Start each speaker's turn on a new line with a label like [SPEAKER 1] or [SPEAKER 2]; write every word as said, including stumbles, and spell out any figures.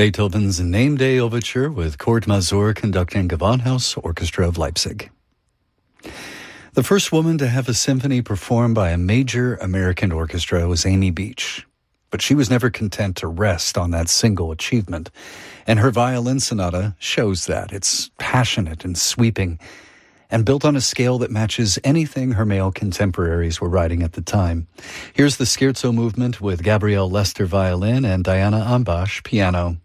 [SPEAKER 1] Beethoven's Name Day Overture with Kurt Masur conducting Gewandhaus Orchestra of Leipzig. The first woman to have a symphony performed by a major American orchestra was Amy Beach. But she was never content to rest on that single achievement. And her violin sonata shows that. It's passionate and sweeping and built on a scale that matches anything her male contemporaries were writing at the time. Here's the Scherzo movement with Gabrielle Lester violin and Diana Ambash piano.